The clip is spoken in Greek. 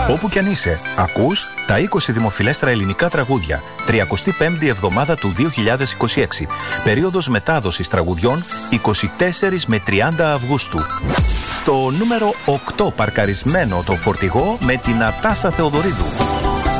Όπου κι αν είσαι, ακούς τα 20 δημοφιλέστερα ελληνικά τραγούδια, 35η εβδομάδα του 2026. Περίοδος μετάδοσης τραγουδιών 24 με 30 Αυγούστου. Στο νούμερο 8 παρκαρισμένο το φορτηγό με την Ατάσα Θεοδωρίδου.